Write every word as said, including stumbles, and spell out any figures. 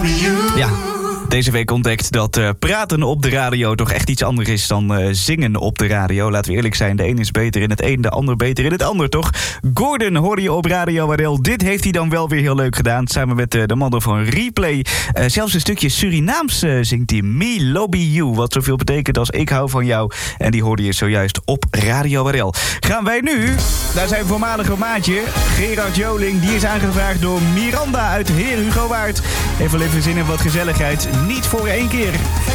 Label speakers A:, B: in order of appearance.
A: Ja, deze week ontdekt dat uh, praten op de radio toch echt iets anders is dan uh, zingen op de radio. Laten we eerlijk zijn, de een is beter in het een, de ander beter in het ander, toch? Gordon hoorde je op Radio Waddel. Dit heeft hij dan wel weer heel leuk gedaan, samen met uh, de mannen van Replay. Uh, zelfs een stukje Surinaams uh, zingt hij. Me Lobby You, wat zoveel betekent als ik hou van jou. En die hoorde je zojuist op Radio Waddel. Gaan wij nu naar zijn voormalige maatje, Gerard Joling. Die is aangevraagd door Miranda uit Heer Hugo Waard. Even even zin in wat gezelligheid. Niet voor één keer.